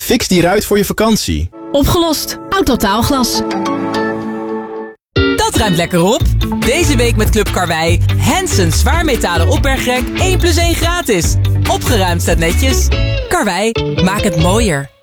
Fix die ruit voor je vakantie. Opgelost. Autotaalglas. Dat ruimt lekker op. Deze week met Club Karwei. Hansen zwaarmetalen opbergrek 1 + 1 gratis. Opgeruimd staat netjes. Karwei, maak het mooier.